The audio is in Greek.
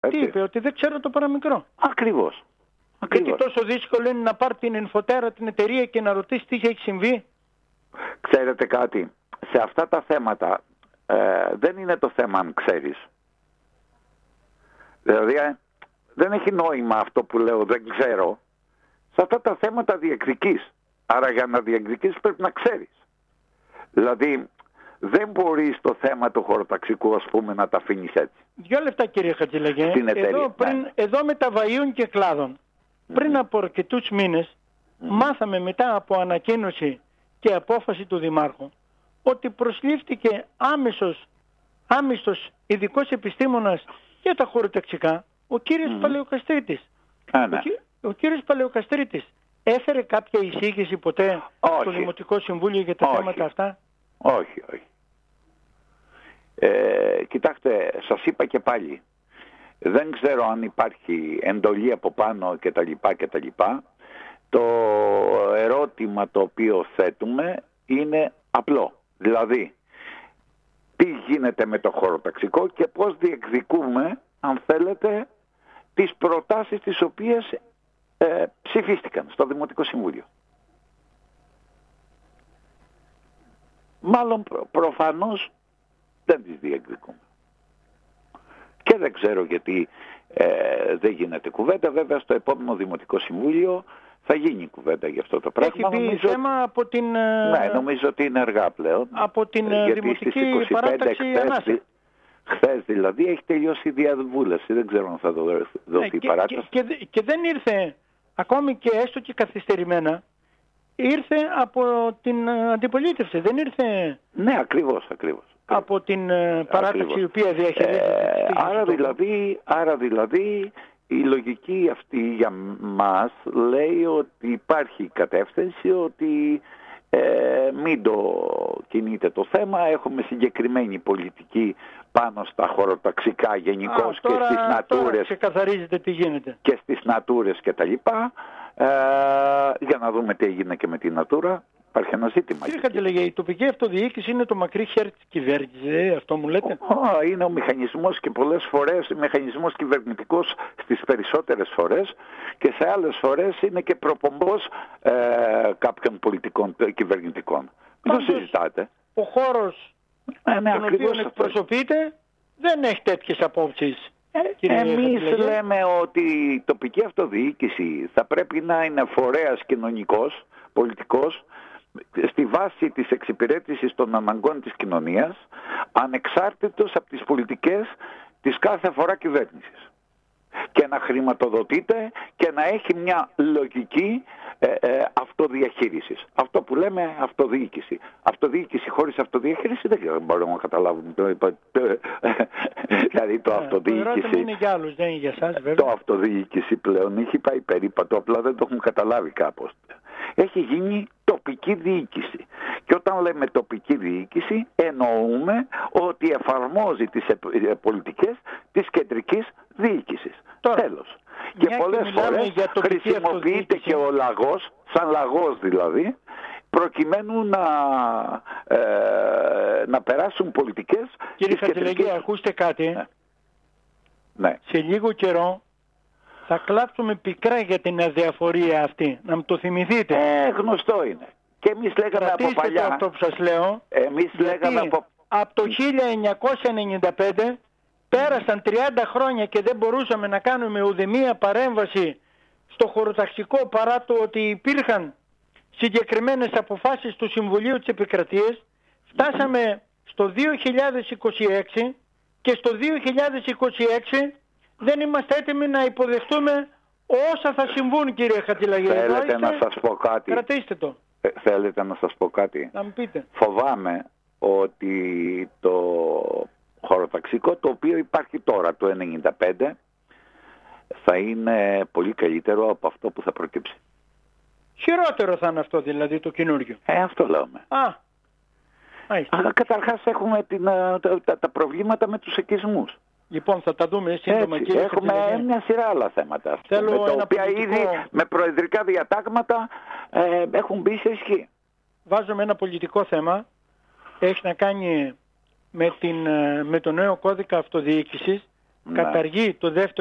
Έτσι. Τι είπε, ότι δεν ξέρω το παραμικρό. Ακριβώς. Γιατί τόσο δύσκολο είναι να πάρει την Ενφωτέρα την εταιρεία και να ρωτήσει τι έχει συμβεί. Ξέρετε κάτι, σε αυτά τα θέματα δεν είναι το θέμα αν ξέρεις. Δηλαδή δεν έχει νόημα αυτό που λέω δεν ξέρω. Σε αυτά τα θέματα διεκδικείς. Άρα για να διεκδικείς πρέπει να ξέρεις. Δηλαδή δεν μπορείς το θέμα του χωροταξικού ας πούμε να τα αφήνεις έτσι. 2 λεπτά κύριε Χατζηλαγέ. Εδώ με τα βαΐων και κλάδων. Πριν από αρκετούς μήνες μάθαμε μετά από ανακοίνωση και απόφαση του Δημάρχου ότι προσλήφθηκε άμεστος ειδικός επιστήμονας για τα χωροταξικά ο κύριος Παλαιοκαστρίτης. Ο κύριος Παλαιοκαστρίτης έφερε κάποια εισήγηση ποτέ στο Δημοτικό Συμβούλιο για τα θέματα αυτά? Όχι. Κοιτάξτε, σας είπα και πάλι, δεν ξέρω αν υπάρχει εντολή από πάνω κτλ. Το ερώτημα το οποίο θέτουμε είναι απλό. Δηλαδή, τι γίνεται με το χωροταξικό και πώς διεκδικούμε, αν θέλετε, τις προτάσεις τις οποίες ψηφίστηκαν στο Δημοτικό Συμβούλιο. Μάλλον προφανώς δεν τις διεκδικούμε. Και δεν ξέρω γιατί δεν γίνεται κουβέντα. Βέβαια στο επόμενο Δημοτικό Συμβούλιο θα γίνει κουβέντα για αυτό το πράγμα. Έχει μπει θέμα από την... Ναι, νομίζω ότι είναι αργά πλέον. Από την Δημοτική Παράταξη Ανάσα. Χθες δηλαδή έχει τελειώσει η διαβούλευση. Δεν ξέρω αν θα δοθεί η παράταση. Και δεν ήρθε, ακόμη και έστω και καθυστερημένα, ήρθε από την αντιπολίτευση. Δεν ήρθε... Ναι, ακριβώς. Από την παράταξη η οποία διαχειρίζεται. Άρα δηλαδή η λογική αυτή για μας λέει ότι υπάρχει κατεύθυνση ότι μην το κινείται το θέμα. Έχουμε συγκεκριμένη πολιτική πάνω στα χωροταξικά γενικώς και στις νατούρες. Τώρα ξεκαθαρίζεται τι γίνεται. Και στις νατούρες και τα λοιπά. Για να δούμε τι έγινε και με την νατούρα. Υπάρχει ένα ζήτημα. Κύριε Χατζηλαγέ, η τοπική αυτοδιοίκηση είναι το μακρύ χέρι της κυβέρνησης, αυτό μου λέτε? Είναι ο μηχανισμός και πολλές φορές μηχανισμός κυβερνητικός στις περισσότερες φορές και σε άλλες φορές είναι και προπομπός κάποιων πολιτικών κυβερνητικών. Μην το συζητάτε. Ο χώρος τον οποίο εκπροσωπείται δεν έχει τέτοιες απόψεις. Εμείς λέμε ότι η τοπική αυτοδιοίκηση θα πρέπει να είναι φορέας κοινωνικός, πολιτικός, στη βάση της εξυπηρέτησης των αναγκών της κοινωνίας, ανεξάρτητος από τις πολιτικές της κάθε φορά κυβέρνησης. Και να χρηματοδοτείται και να έχει μια λογική αυτοδιαχείρισης. Αυτό που λέμε αυτοδιοίκηση. Αυτοδιοίκηση χωρίς αυτοδιαχείριση δεν μπορούμε να καταλάβουμε. Δηλαδή το αυτοδιοίκηση... Το είναι για άλλους, δεν είναι για εσάς βέβαια. Το αυτοδιοίκηση πλέον έχει πάει περίπατο, απλά δεν το έχουν καταλάβει κάπως. Έχει γίνει τοπική διοίκηση. Και όταν λέμε τοπική διοίκηση εννοούμε ότι εφαρμόζει τις πολιτικές της κεντρικής διοίκησης. Τέλος. Και πολλές φορές χρησιμοποιείται και ο λαγός, σαν λαγός δηλαδή, προκειμένου να περάσουν πολιτικές. Κύριε Χατζηλαγέ, ακούστε κάτι. Ναι. Σε λίγο καιρό θα κλάψουμε πικρά για την αδιαφορία αυτή. Να μου το θυμηθείτε. Γνωστό είναι. Και εμείς λέγαμε από παλιά. Αυτό που σας λέω. Εμείς λέγαμε από το 1995 πέρασαν 30 χρόνια και δεν μπορούσαμε να κάνουμε ουδεμία παρέμβαση στο χωροταξικό παρά το ότι υπήρχαν συγκεκριμένες αποφάσεις του Συμβουλίου της Επικρατείας. Φτάσαμε στο 2026 και στο 2026 δεν είμαστε έτοιμοι να υποδεχτούμε όσα θα συμβούν, κύριε Χατζηλαγέ. Θέλετε να σας πω κάτι? Κρατήστε το. Θέλετε να σας πω κάτι? Να μου πείτε. Φοβάμαι ότι το χωροταξικό το οποίο υπάρχει τώρα το 1995 θα είναι πολύ καλύτερο από αυτό που θα προκύψει. Χειρότερο θα είναι αυτό δηλαδή το καινούργιο? Αυτό λέμε. Καταρχάς έχουμε τα προβλήματα με τους οικισμούς. Λοιπόν, θα τα δούμε σύντομα, κύριε. Έχουμε μια σειρά άλλα θέματα, με τα οποία ήδη με προεδρικά διατάγματα έχουν μπει σε ισχύ. Βάζουμε ένα πολιτικό θέμα. Έχει να κάνει με το νέο κώδικα αυτοδιοίκησης καταργεί το δεύτερο